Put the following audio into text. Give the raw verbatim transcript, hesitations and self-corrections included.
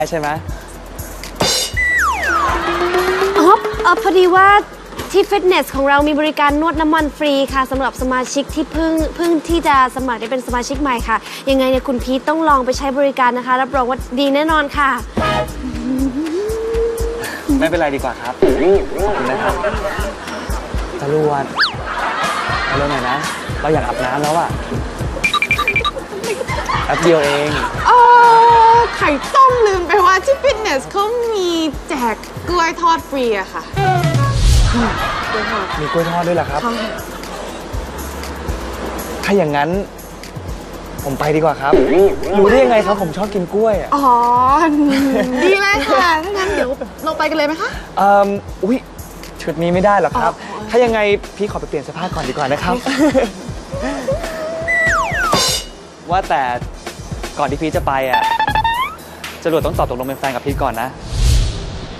ใช่ไหมอ๋อเออพอดีว่าที่ฟิตเนสของเรามีบริการนวดน้ำมันฟรีค่ะสำหรับสมาชิกที่เพิ่งเพิ่งที่จะสมัครได้เป็นสมาชิกใหม่ค่ะยังไงเนี่ยคุณพีทต้องลองไปใช้บริการนะคะรับรองว่าดีแน่นอนค่ะไม่เป็นไรดีกว่าครับขอบคุณนะครับตำรวจเอาเร็วหน่อยนะเราอยากอาบน้ำแล้วอะแป๊บเดียวเองเออไข่ต้มลืมไปว่าที่ฟิตเนสเขามีแจกกล้วยทอดฟรีอะค่ะกล้วยทอดมีกล้วยทอดด้วยเหรอครับถ้าอย่างนั้นผมไปดีกว่าครับรู้ได้ยังไงครับผมชอบกินกล้วยอ่ะอ๋อดีเลยค่ะถ้างั้นเดี๋ยวเราไปกันเลยไหมคะเอ่ออุ๊ยชุดนี้ไม่ได้หรอกครับถ้ายังไงพี่ขอไปเปลี่ยนเสื้อผ้าก่อนดีกว่านะครับว่าแต่ก่อนที่พี่จะไปอ่ะจรวดต้องตอบตกลงเป็นแฟนกับพี่ก่อนนะ